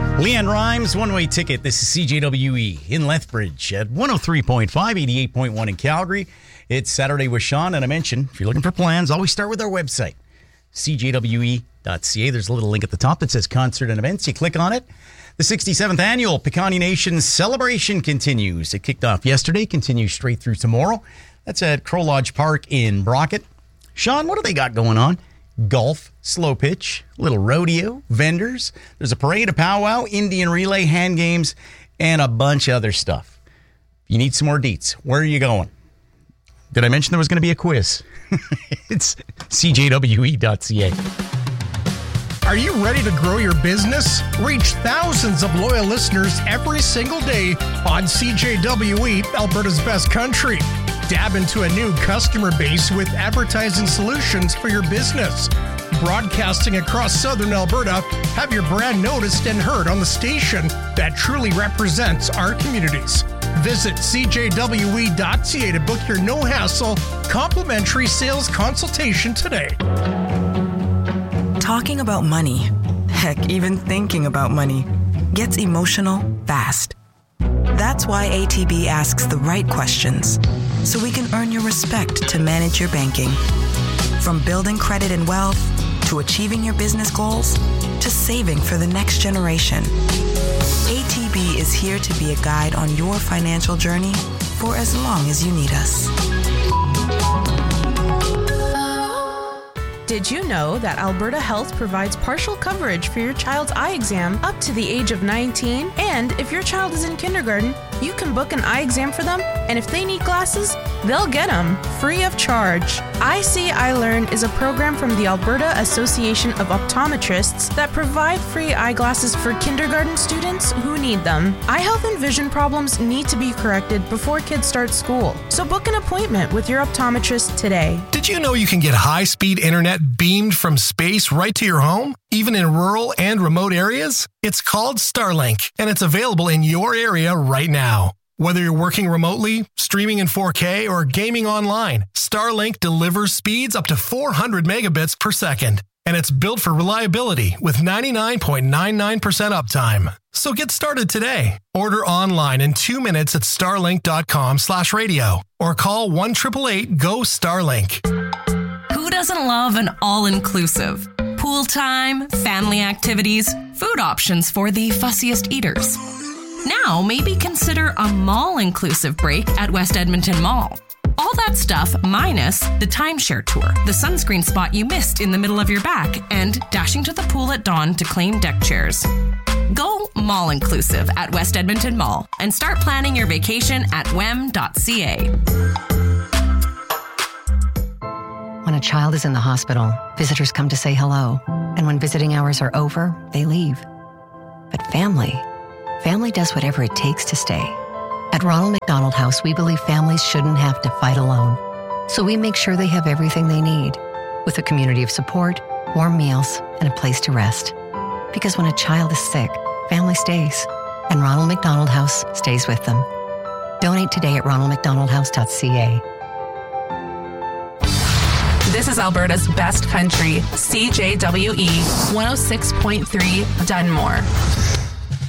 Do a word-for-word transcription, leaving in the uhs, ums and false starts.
Leanne Rhymes, One-Way Ticket. This is C J W E in Lethbridge at one oh three point five, eighty-eight point one in Calgary. It's Saturday with Sean, and I mentioned, if you're looking for plans, always start with our website, c j w e dot c a. There's a little link at the top that says Concert and Events. You click on it. The sixty-seventh Annual Piikani Nation Celebration continues. It kicked off yesterday, continues straight through tomorrow. That's at Crow Lodge Park in Brockett. Sean, what do they got going on? Golf, slow pitch, little rodeo, vendors. There's a parade, a powwow, Indian relay, hand games, and a bunch of other stuff. If you need some more deets, where are you going? Did I mention there was going to be a quiz? It's c j w e dot c a. Are you ready to grow your business? Reach thousands of loyal listeners every single day on C J W E, Alberta's best country. Dab into a new customer base with advertising solutions for your business. Broadcasting across southern Alberta, have your brand noticed and heard on the station that truly represents our communities. Visit c j w e dot c a to book your no-hassle, complimentary sales consultation today. Talking about money, heck, even thinking about money, gets emotional fast. That's why A T B asks the right questions, so we can earn your respect to manage your banking. From building credit and wealth, to achieving your business goals, to saving for the next generation. A T B is here to be a guide on your financial journey for as long as you need us. Did you know that Alberta Health provides partial coverage for your child's eye exam up to the age of nineteen? And if your child is in kindergarten, you can book an eye exam for them, and if they need glasses, they'll get them free of charge. I See, I Learn is a program from the Alberta Association of Optometrists that provide free eyeglasses for kindergarten students who need them. Eye health and vision problems need to be corrected before kids start school, so book an appointment with your optometrist today. Did you know you can get high-speed internet beamed from space right to your home, even in rural and remote areas? It's called Starlink, and it's available in your area right now. Whether you're working remotely, streaming in four K, or gaming online, Starlink delivers speeds up to four hundred megabits per second. And it's built for reliability with ninety-nine point nine nine percent uptime. So get started today. Order online in two minutes at starlink.com slash radio or call one eight eight eight, G O, Starlink. Who doesn't love an all-inclusive? Pool time, family activities, food options for the fussiest eaters. Now, maybe consider a mall-inclusive break at West Edmonton Mall. All that stuff minus the timeshare tour, the sunscreen spot you missed in the middle of your back, and dashing to the pool at dawn to claim deck chairs. Go mall-inclusive at West Edmonton Mall and start planning your vacation at w e m dot c a. When a child is in the hospital, visitors come to say hello. And when visiting hours are over, they leave. But family, family does whatever it takes to stay. At Ronald McDonald House, we believe families shouldn't have to fight alone. So we make sure they have everything they need, with a community of support, warm meals, and a place to rest. Because when a child is sick, family stays. And Ronald McDonald House stays with them. Donate today at ronald mcdonald house dot c a. This is Alberta's best country, C J W E one oh six point three Dunmore.